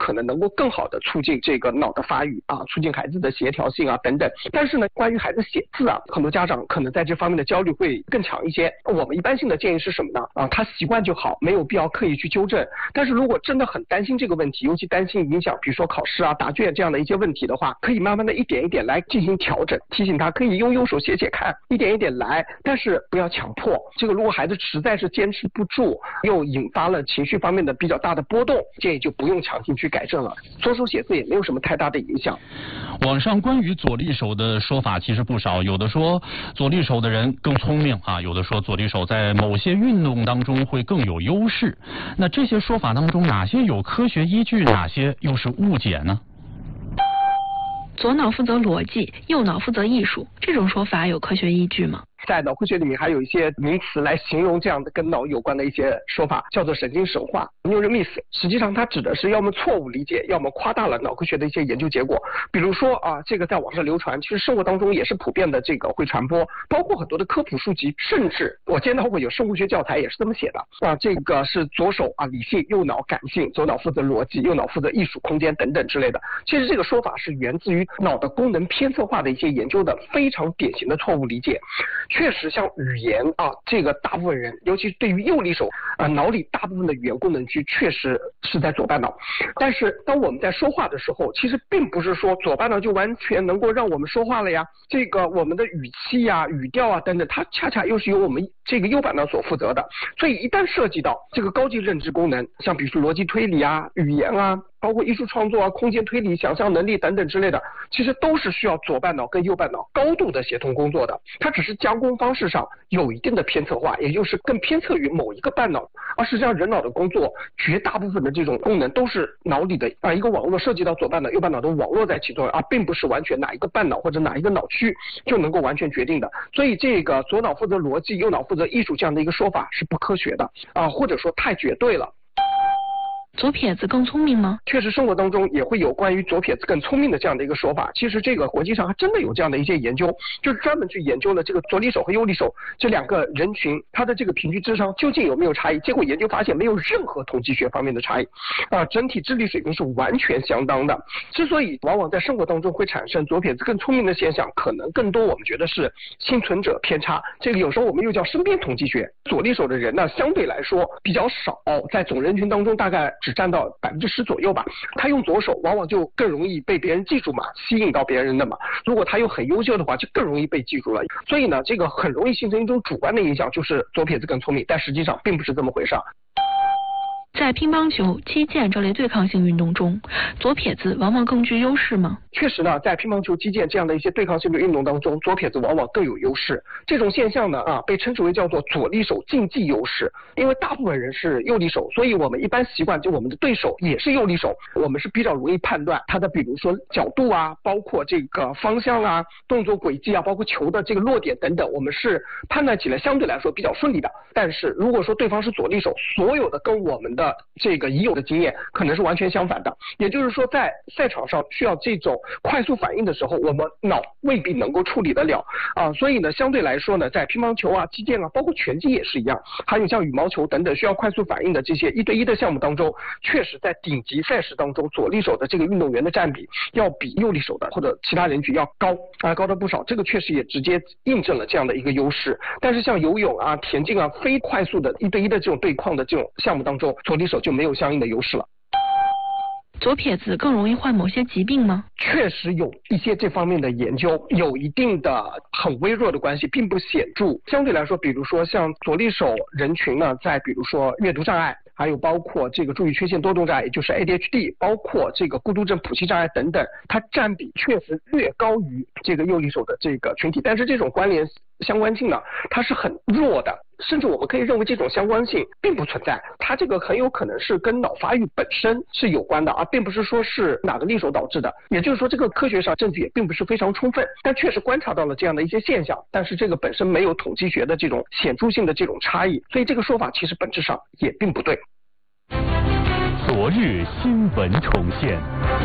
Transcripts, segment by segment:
可能能够更好的促进这个脑的发育啊，促进孩子的协调性啊等等。但是呢，关于孩子写字啊，很多家长可能在这方面的焦虑会更强一些。我们一般性的建议是什么呢？他习惯就好，没有必要刻意去纠正。但是如果真的很担心这个问题，尤其担心影响比如说考试啊、答卷这样的一些问题的话，可以慢慢的一点一点来进行调整，提醒他可以用右手写写看，一点一点来，但是不要强迫。这个如果孩子实在是坚持不住，又引发了情绪方面的比较大的波动，建议就不用强行去改正了。左手写字也没有什么太大的影响。 网上关于左利手的说法其实不少，有的说左利手的人更聪明啊，有的说左利手在某些运动当中会更有优势。那这些说法当中哪些有科学依据，哪些又是误解呢？ 左脑负责逻辑，右脑负责艺术，这种说法有科学依据吗？ 在脑科学里面还有一些名词来形容这样的跟脑有关的一些说法，叫做神经神话 （neural myth）。实际上它指的是要么错误理解，要么夸大了脑科学的一些研究结果。比如说这个在网上流传，其实生活当中也是普遍的这个会传播，包括很多的科普书籍，甚至我见到过有生物学教材也是这么写的这个是左手理性，右脑感性，左脑负责逻辑，右脑负责艺术空间等等之类的。其实这个说法是源自于脑的功能偏侧化的一些研究的非常典型的错误理解。确实像语言这个大部分人，尤其对于右利手脑里大部分的语言功能区确实是在左半脑。但是当我们在说话的时候，其实并不是说左半脑就完全能够让我们说话了呀。这个我们的语气啊、语调啊等等，它恰恰又是由我们这个右半脑所负责的。所以一旦涉及到这个高级认知功能，像比如说逻辑推理啊、语言啊，包括艺术创作啊、空间推理、想象能力等等之类的，其实都是需要左半脑跟右半脑高度的协同工作的。它只是加工方式上有一定的偏侧化，也就是更偏侧于某一个半脑。而实际上人脑的工作绝大部分的这种功能都是脑里的一个网络，涉及到左半脑右半脑的网络在其中并不是完全哪一个半脑或者哪一个脑区就能够完全决定的。所以这个左脑负责逻辑，右脑负责艺术这样的一个说法是不科学的或者说太绝对了。 左撇子更聪明吗？ 确实生活当中也会有关于左撇子更聪明的这样的一个说法。其实这个国际上还真的有这样的一些研究，就是专门去研究了这个左利手和右利手这两个人群，他的这个平均智商究竟有没有差异。结果研究发现没有任何统计学方面的差异整体智力水平是完全相当的。之所以往往在生活当中会产生左撇子更聪明的现象，可能更多我们觉得是幸存者偏差，这个有时候我们又叫身边统计学。左利手的人呢相对来说比较少，在总人群当中大概只占到10%左右吧。他用左手往往就更容易被别人记住嘛，吸引到别人的嘛。如果他又很优秀的话，就更容易被记住了。所以呢，这个很容易形成一种主观的印象，就是左撇子更聪明，但实际上并不是这么回事。 在乒乓球、击剑这类对抗性运动中，左撇子往往更具优势吗？ 确实呢，在乒乓球、击剑这样的一些对抗性的运动当中，左撇子往往更有优势。这种现象呢被称之为叫做左利手竞技优势。因为大部分人是右利手，所以我们一般习惯就我们的对手也是右利手，我们是比较容易判断他的比如说角度啊，包括这个方向啊、动作轨迹啊，包括球的这个落点等等，我们是判断起来相对来说比较顺利的。但是如果说对方是左利手，所有的跟我们的这个已有的经验可能是完全相反的。也就是说在赛场上需要这种快速反应的时候，我们脑未必能够处理得了所以呢相对来说呢，在乒乓球啊、击剑啊，包括拳击也是一样，还有像羽毛球等等需要快速反应的这些1对1的项目当中，确实在顶级赛事当中，左利手的这个运动员的占比要比右利手的或者其他人群要高得不少。这个确实也直接印证了这样的一个优势。但是像游泳啊、田径啊非快速的1对1的这种对抗的这种项目当中，左利手就没有相应的优势了。 左撇子更容易患某些疾病吗？ 确实有一些这方面的研究，有一定的很微弱的关系，并不显著。相对来说，比如说像左利手人群呢，在比如说阅读障碍，还有包括这个注意缺陷多动障碍，也就是 ADHD， 包括这个孤独症谱系障碍等等，它占比确实略高于这个右利手的这个群体。但是这种关联相关性呢，它是很弱的，甚至我们可以认为这种相关性并不存在。它这个很有可能是跟脑发育本身是有关的并不是说是哪个利手导致的。也就是说，这个科学上证据也并不是非常充分，但确实观察到了这样的一些现象，但是这个本身没有统计学的这种显著性的这种差异，所以这个说法其实本质上也并不对。 昨日新闻重现。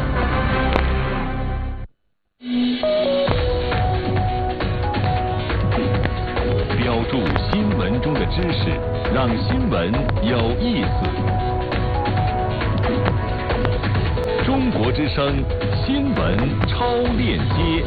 标注新闻中的知识，让新闻有意思。 中国之声新闻超链接。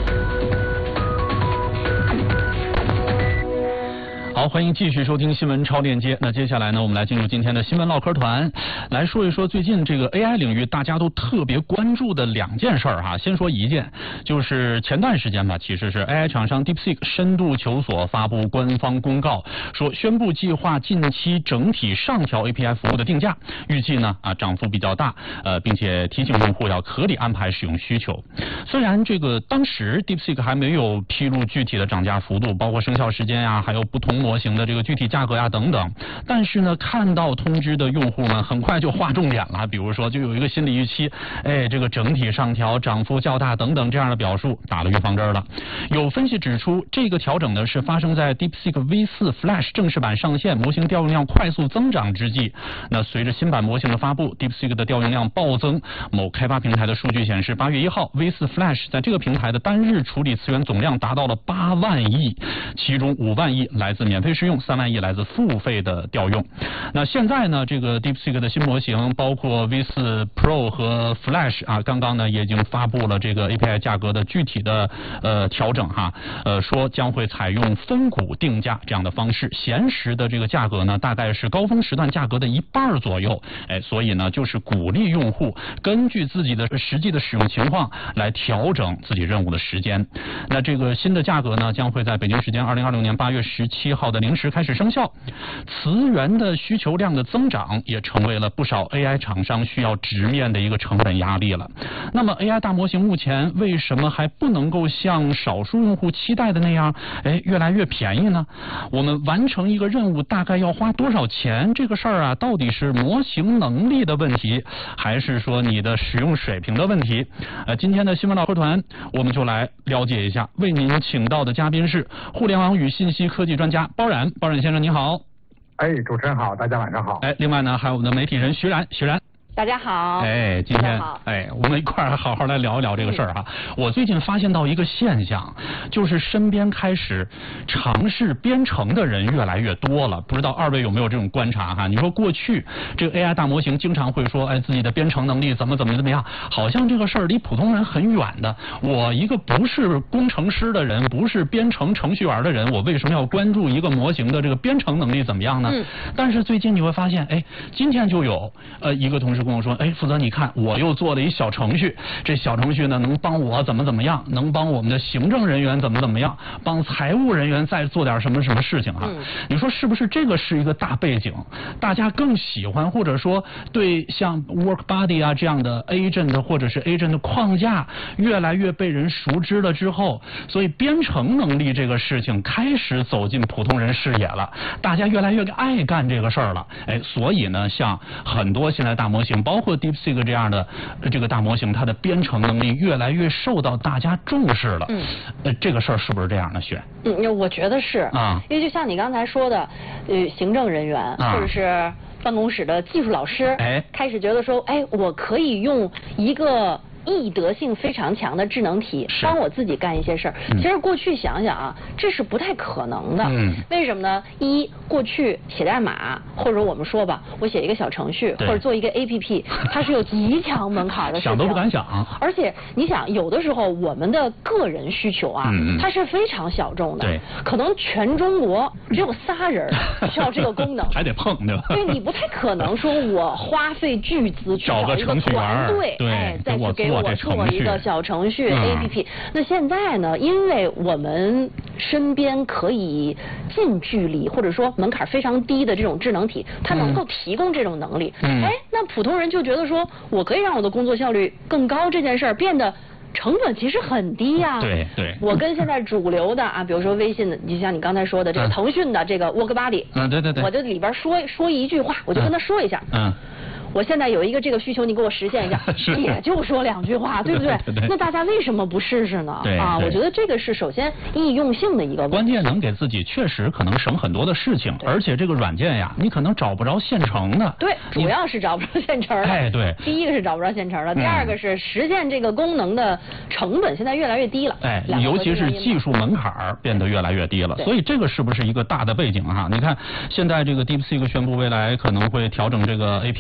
好，欢迎继续收听新闻超链接。那接下来呢，我们来进入今天的新闻唠嗑团，来说一说最近这个 AI 领域大家都特别关注的2件事儿哈。先说一件，就是前段时间吧，其实是 AI 厂商 DeepSeek 深度求索发布官方公告，说宣布计划近期整体上调 API 服务的定价，预计呢涨幅比较大，并且提醒用户要合理安排使用需求。虽然这个当时 DeepSeek 还没有披露具体的涨价幅度，包括生效时间呀，还有不同模型的这个具体价格呀等等，但是呢，看到通知的用户们很快就划重点了，比如说就有一个心理预期，这个整体上调涨幅较大等等这样的表述，打了预防针了。有分析指出，这个调整呢是发生在 DeepSeek V4 Flash 正式版上线，模型调用量快速增长之际。那随着新版模型的发布 ，DeepSeek 的调用量暴增。某开发平台的数据显示，8月1号 V4 Flash 在这个平台的单日处理词源总量达到了8万亿，其中5万亿来自免费试用，3万亿来自付费的调用。那现在呢，这个 DeepSeek 的新模型包括 V4 Pro 和 Flash 刚刚呢也已经发布了这个 API 价格的具体的调整哈，说将会采用分股定价这样的方式，闲时的这个价格呢大概是高峰时段价格的1半左右，所以呢就是鼓励用户根据自己的实际的使用情况来调整自己任务的时间。那这个新的价格呢将会在北京时间2026年8月17号的0时开始生效。词源的需求量的增长也成为了不少 AI 厂商需要直面的一个成本压力了。那么 AI 大模型目前为什么还不能够像少数用户期待的那样越来越便宜呢？我们完成一个任务大概要花多少钱？这个事儿到底是模型能力的问题，还是说你的使用水平的问题？今天的新闻唠嗑团我们就来了解一下。为您请到的嘉宾是互联网与信息科技专家包冉先生，你好。 主持人好，大家晚上好。 另外呢，还有我们的媒体人徐然。 大家好。 今天我们一块儿好好来聊一聊这个事儿哈。我最近发现到一个现象，就是身边开始尝试编程的人越来越多了。不知道二位有没有这种观察哈？你说过去这个 AI 大模型经常会说，自己的编程能力怎么样，好像这个事儿离普通人很远的。我一个不是工程师的人，不是编程程序员的人，我为什么要关注一个模型的这个编程能力怎么样呢？但是最近你会发现，今天就有一个同事跟我说，负责你看，我又做了一小程序，这小程序呢能帮我怎么样，能帮我们的行政人员怎么样，帮财务人员再做点什么事情哈。你说是不是这个是一个大背景？大家更喜欢或者说对像 WorkBuddy 这样的 agent 或者是 agent 的框架越来越被人熟知了之后，所以编程能力这个事情开始走进普通人视野了，大家越来越爱干这个事儿了。所以呢，像很多现在大模型，包括 DeepSeek 这样的这个大模型，它的编程能力越来越受到大家重视了。这个事儿是不是这样的，雪？ 我觉得是因为就像你刚才说的，行政人员或者是办公室的技术老师，开始觉得说，我可以用一个易得性非常强的智能体帮我自己干一些事儿。其实过去想想这是不太可能的。为什么呢？过去写代码，或者我们说吧，我写一个小程序或者做一个 APP， 它是有极强门槛的事情， 想都不敢想。 而且你想，有的时候我们的个人需求它是非常小众的，可能全中国只有3人需要这个功能， 还得碰对吧？ 对，你不太可能说我花费巨资去找一个团队，再去给我做一个小程序 APP。那现在呢，因为我们身边可以近距离或者说门槛非常低的这种智能体，它能够提供这种能力。那普通人就觉得说，我可以让我的工作效率更高，这件事儿变得成本其实很低呀。 对， 我跟现在主流的比如说微信的，就像你刚才说的这个腾讯的这个 WorkBuddy， 对， 我就里边说一句话，我就跟他说一下。我现在有一个这个需求，你给我实现一下，也就说2句话，对不对？那大家为什么不试试呢？我觉得这个是首先易用性的一个问题。 关键能给自己确实可能省很多的事情，而且这个软件呀，你可能找不着现成的。 对，主要是找不着现成的。 对。 第一个是找不着现成的，第二个是实现这个功能的成本现在越来越低了。 尤其是技术门槛变得越来越低了，所以这个是不是一个大的背景哈？你看现在这个 DeepSeek 宣布未来可能会调整这个 API 的这个价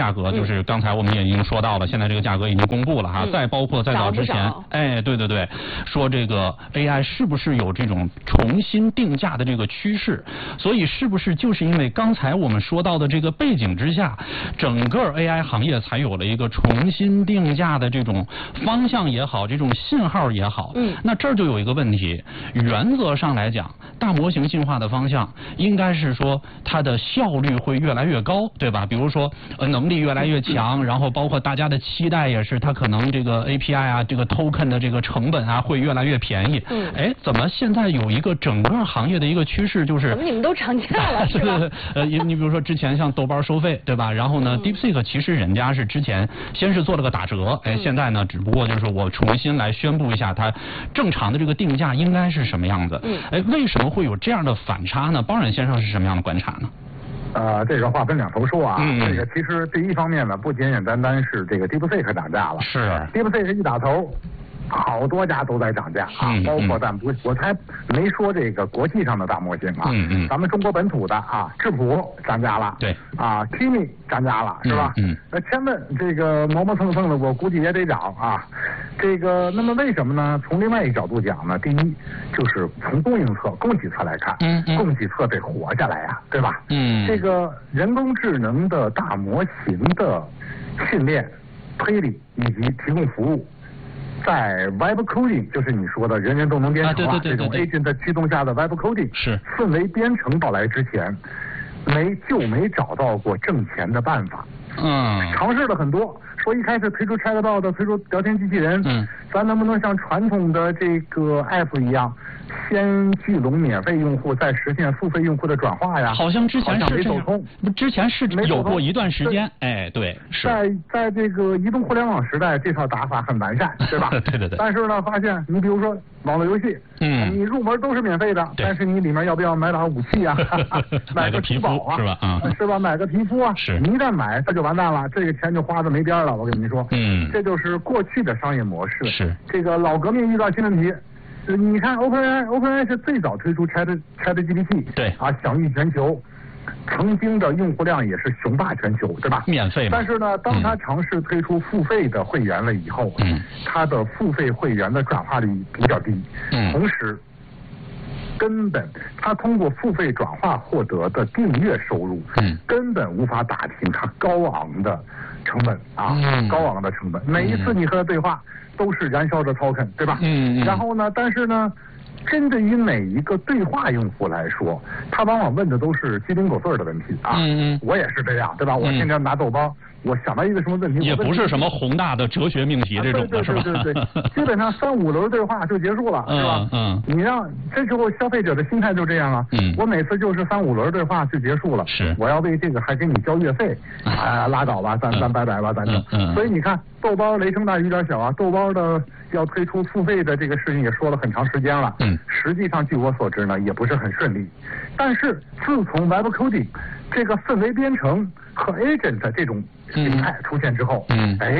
价格，就是刚才我们也已经说到了，现在这个价格已经公布了哈，再包括再早之前，哎，对，说这个 AI 是不是有这种重新定价的这个趋势？所以是不是就是因为刚才我们说到的这个背景之下，整个 AI 行业才有了一个重新定价的这种方向也好，这种信号也好？那这儿就有一个问题，原则上来讲，大模型进化的方向应该是说它的效率会越来越高，对吧？比如说能力越来越强，然后包括大家的期待也是，它可能这个 API 啊，这个 token 的这个成本啊会越来越便宜。哎，怎么现在有一个整个行业的一个趋势就是？ 怎么你们都涨价了？是吧？ 你比如说之前像豆瓣收费，对吧？然后呢 ，DeepSeek 其实人家是之前先是做了个打折，哎，现在呢，只不过就是我重新来宣布一下它正常的这个定价应该是什么样子。哎，为什么会有这样的反差呢？包冉先生是什么样的观察呢？ 这个话分两头说啊。这个其实第一方面呢，不简简单单是这个 DeepSeek 涨价了， 是 DeepSeek 一打头，好多家都在涨价啊，包括咱不，我才没说这个国际上的大模型啊，咱们中国本土的啊，智谱涨价了， 对啊 ，Kimi 涨价了，是吧？千问这个磨磨蹭蹭的，我估计也得涨啊。这个那么为什么呢？从另外一个角度讲呢，第一就是从供应侧、供给侧来看，供给侧得活下来呀，对吧？这个人工智能的大模型的训练、推理以及提供服务。在 Web Coding， 就是你说的人人都能编程这种 agent 驱动下的 Web Coding， 是氛围编程到来之前，没找到过挣钱的办法。尝试了很多，说一开始推出 Chatbot， 推出聊天机器人，咱能不能像传统的这个 App 一样，先聚拢免费用户，再实现付费用户的转化呀？ 好像之前是没走通， 之前是有过一段时间，哎，对，是在这个移动互联网时代，这套打法很完善，对吧？ 对。 但是呢，发现你比如说网络游戏，你入门都是免费的，但是你里面要不要买把武器啊？买个皮肤是吧？ 是吧？买个皮肤啊？ 是。 你一旦买，它就完蛋了，这个钱就花的没边了。我跟你说，这就是过去的商业模式。 是。 这个老革命遇到新问题。你看 OpenAI 是最早推出 ChatGPT， 对啊，享誉全球，曾经的用户量也是雄霸全球，对吧？ 免费嘛。 但是呢，当他尝试推出付费的会员了以后，他的付费会员的转化率比较低，同时根本他通过付费转化获得的订阅收入，根本无法打平他高昂的成本啊，高昂的成本。每一次你和他对话都是燃烧着 token， 对吧？然后呢，但是呢，针对于每一个对话用户来说，他往往问的都是鸡零狗碎的问题啊。我也是这样，对吧？我天天拿豆包。我想到一个什么问题， 也不是什么宏大的哲学命题这种的，是吧？ 对，基本上3-5轮对话就结束了，是吧？你让这时候消费者的心态就这样了。我每次就是3-5轮对话就结束了， 是。 我要为这个还给你交月费，拉倒吧，咱拜拜吧，咱就。所以你看，豆包雷声大雨点小啊，豆包的要推出付费的这个事情也说了很长时间了。实际上据我所知呢，也不是很顺利。但是自从 Web Coding 这个氛围编程和 agent 这种形态出现之后，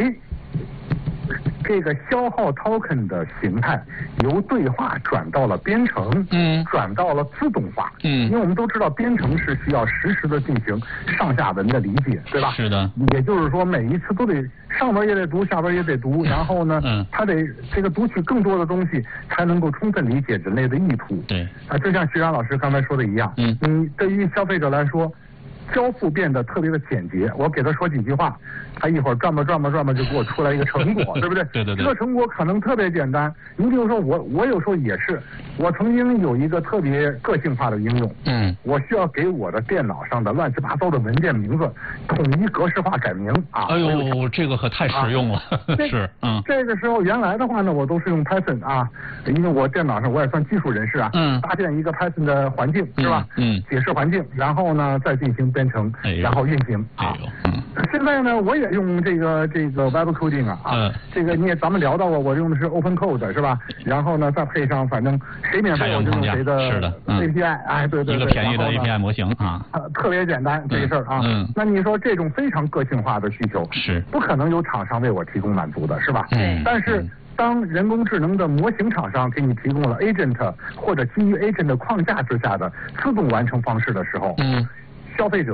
这个消耗 token 的形态由对话转到了编程，转到了自动化，因为我们都知道编程是需要实时的进行上下文的理解，对吧？ 是的。 也就是说每一次都得上文也得读，下文也得读，然后呢，他得这个读取更多的东西，才能够充分理解人类的意图。 对。 就像徐冉老师刚才说的一样，你对于消费者来说，交付变得特别的简洁，我给他说几句话，他一会儿转吧就给我出来一个成果，对不对？ 对。 这个成果可能特别简单。你比如说我有时候也是，我曾经有一个特别个性化的应用，我需要给我的电脑上的乱七八糟的文件名字统一格式化改名啊。 哎呦，这个可太实用了。是。 这个时候原来的话呢，我都是用 Python 啊，因为我电脑上我也算技术人士啊，搭建一个 Python 的环境是吧？解释环境，然后呢再进行编程，然后运行啊。现在呢，我也用这个 Web Coding 这个咱们聊到过，我用的是 Open Code 是吧？然后呢，再配上反正谁免费我就用谁的 API， 哎，对， 一个便宜的 API 模型啊， 特别简单这个事儿啊。那你说这种非常个性化的需求是不可能有厂商为我提供满足的，是吧？但是当人工智能的模型厂商给你提供了 agent 或者基于 agent 的框架之下的自动完成方式的时候，消费者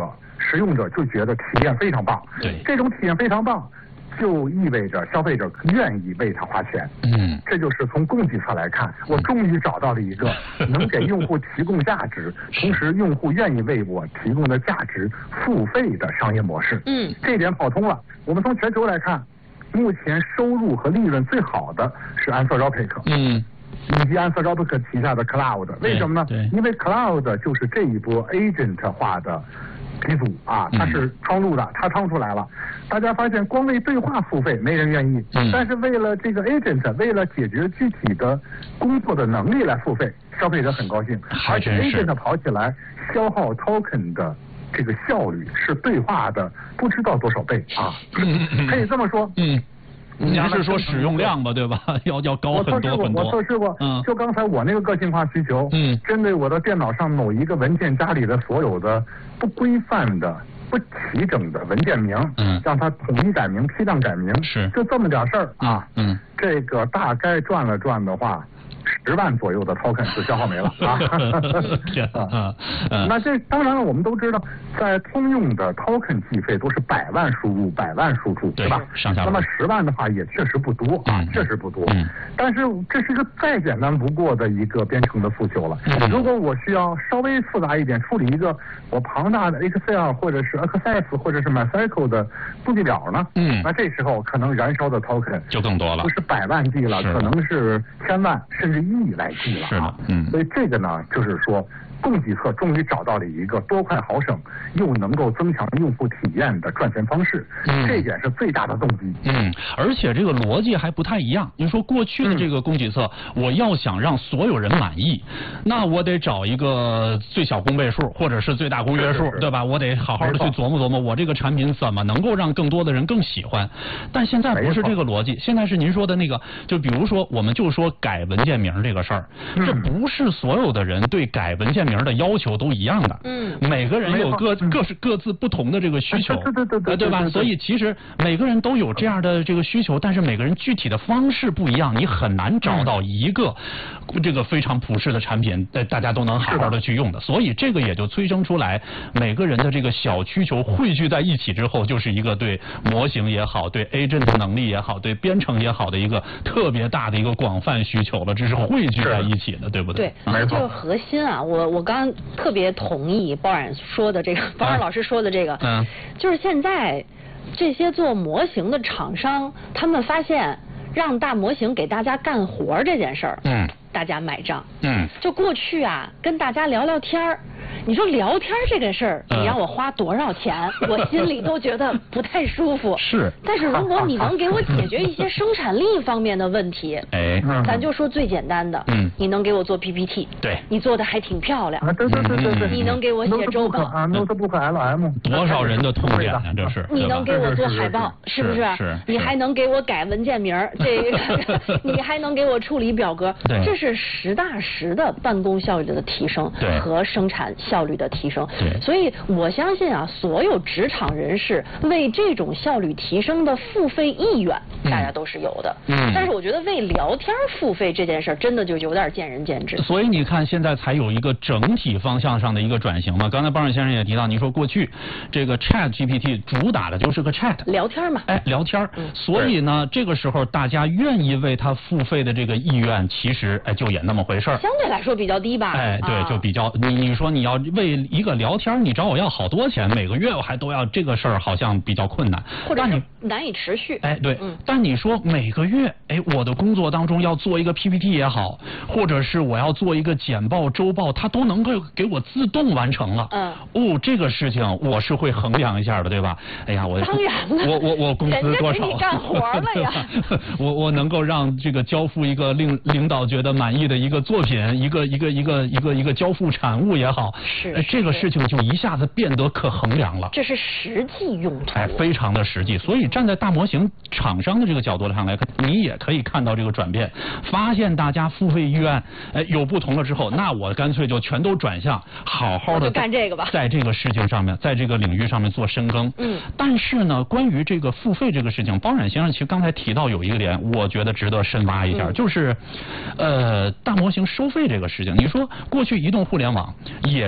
使用者就觉得体验非常棒。 对， 这种体验非常棒，就意味着消费者愿意为它花钱。这就是从供给侧来看，我终于找到了一个能给用户提供价值，同时用户愿意为我提供的价值付费的商业模式。这一点跑通了。我们从全球来看，目前收入和利润最好的是 Anthropic。以及 Anthropic 旗下的 Cloud， 为什么呢？因为 Cloud 就是这一波 agent 化的鼻祖啊，它是窗路的，它趟出来了。大家发现，光为对话付费没人愿意，但是为了这个 agent， 为了解决具体的工作的能力来付费，消费者很高兴。而且 agent 跑起来消耗 token 的这个效率是对话的不知道多少倍啊，可以这么说。 您是说使用量吧，对吧？要高很多很多。 我测试过，就刚才我那个个性化需求，针对我的电脑上某一个文件夹里的所有的不规范的、不齐整的文件名，让它统一改名、批量改名，就这么点事儿啊。这个大概转了转的话，10万左右的 token 就消耗没了啊！那这当然了，我们都知道，在通用的 token 计费都是100万输入100万输出，对吧？那么10万的话也确实不多啊，确实不多。但是这是一个再简单不过的一个编程的诉求了。如果我需要稍微复杂一点，处理一个我庞大的 Excel 或者是 Access 或者是 MySQL 的数据表呢，那这时候可能燃烧的 token 就更多了， 不是100万计了，可能是1000万甚至亿来计了啊。所以这个呢，就是说供给侧终于找到了一个多快好省又能够增强用户体验的赚钱方式，这一点是最大的动机。 而且这个逻辑还不太一样。您说过去的这个供给侧，我要想让所有人满意，那我得找一个最小公倍数或者是最大公约数，对吧？我得好好的去琢磨琢磨，我这个产品怎么能够让更多的人更喜欢。但现在不是这个逻辑，现在是您说的那个，就比如说我们就说改文件名这个事儿，这不是所有的人对改文件名的要求都一样的。每个人有各自不同的这个需求，对吧？所以其实每个人都有这样的这个需求，但是每个人具体的方式不一样，你很难找到一个这个非常普适的产品，大家都能好好的去用的。所以这个也就催生出来每个人的这个小需求汇聚在一起之后，就是一个对模型也好，对 agent 能力也好，对编程也好的一个特别大的一个广泛需求了，这是汇聚在一起的，对不对？ 对，这个核心啊，我刚刚特别同意包冉说的这个，包冉老师说的这个，就是现在这些做模型的厂商，他们发现让大模型给大家干活这件事儿，大家买账。就过去啊，跟大家聊聊天儿。你说聊天这个事儿，你让我花多少钱，我心里都觉得不太舒服。 是。 但是如果你能给我解决一些生产力方面的问题，咱就说最简单的，你能给我做 PPT， 对， 你做的还挺漂亮。 对， 你能给我写周报啊 ，Notebook LM， 多少人的痛点啊，这是。 你能给我做海报，是不是？ 是。 你还能给我改文件名，这个你还能给我处理表格，这是实打实的办公效率的提升和生产效率的提升。所以我相信啊，所有职场人士为这种效率提升的付费意愿，大家都是有的。但是我觉得为聊天付费这件事儿，真的就有点见仁见智。 所以你看，现在才有一个整体方向上的一个转型嘛。刚才包冉先生也提到，你说过去这个 Chat GPT 主打的就是个 Chat 聊天嘛， 聊天。所以呢，这个时候大家愿意为它付费的这个意愿，其实就也那么回事儿。 相对来说比较低吧。 对，就比较你说你要为一个聊天，你找我要好多钱，每个月我还都要，这个事儿好像比较困难， 或者是难以持续。 对。但你说每个月，我的工作当中要做一个 PPT 也好，或者是我要做一个简报、周报，它都能够给我自动完成了。这个事情我是会衡量一下的，对吧？哎呀， 当然了， 我工资多少？ 人家给你干活了呀。 我能够让这个交付一个令领导觉得满意的一个作品，一个交付产物也好，这个事情就一下子变得可衡量了。 这是实际用途。 非常的实际。所以站在大模型厂商的这个角度上来看，你也可以看到这个转变，发现大家付费意愿有不同了之后，那我干脆就全都转向，好好的干这个吧， 在这个事情上面，在这个领域上面做深耕。但是呢，关于这个付费这个事情，包冉先生其实刚才提到有一个点，我觉得值得深挖一下，就是大模型收费这个事情。你说过去移动互联网也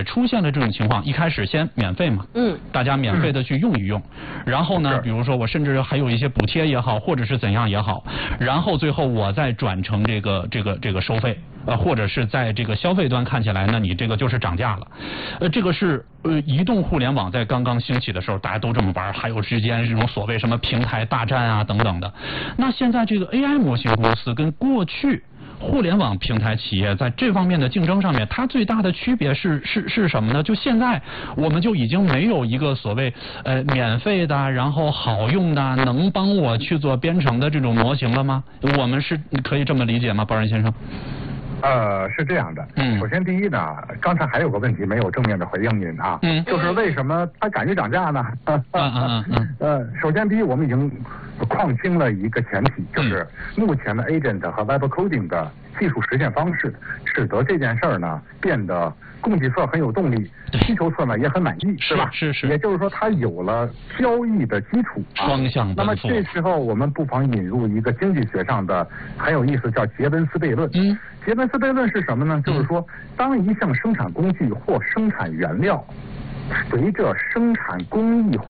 出现了这种情况，一开始先免费嘛，大家免费的去用一用，然后呢，比如说我甚至还有一些补贴也好，或者是怎样也好，然后最后我再转成这个收费，或者是在这个消费端看起来，那你这个就是涨价了，这个是移动互联网在刚刚兴起的时候，大家都这么玩，还有之间这种所谓什么平台大战啊等等的。那现在这个 AI 模型公司跟过去互联网平台企业在这方面的竞争上面，它最大的区别是什么呢？就现在我们就已经没有一个所谓免费的，然后好用的，能帮我去做编程的这种模型了吗？我们是可以这么理解吗，包然先生？ 是这样的。首先第一呢，刚才还有个问题没有正面的回应您啊，就是为什么它敢于涨价呢？首先第一，我们已经框清了一个前提，就是目前的 agent 和 web coding 的技术实现方式，使得这件事儿呢变得供给侧很有动力，需求侧呢也很满意，是吧？是。也就是说，它有了交易的基础啊。 双向奔赴。 那么这时候我们不妨引入一个经济学上的很有意思，叫杰文斯悖论。杰文斯悖论是什么呢？就是说，当一项生产工具或生产原料随着生产工艺